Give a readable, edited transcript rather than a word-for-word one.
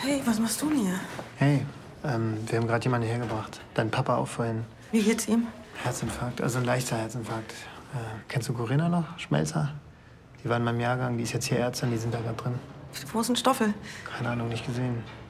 Hey, was machst du denn hier? Hey, wir haben gerade jemanden hergebracht. Dein Papa auch vorhin. Wie geht's ihm? Herzinfarkt, also ein leichter Herzinfarkt. Kennst du Corinna noch? Schmelzer? Die war in meinem Jahrgang, die ist jetzt hier Ärztin, die sind da gerade drin. Wo ist denn Stoffel? Keine Ahnung, nicht gesehen.